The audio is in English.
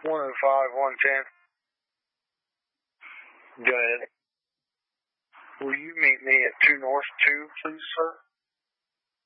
105, 110. Go ahead. Will you meet me at 2 North 2, please, sir?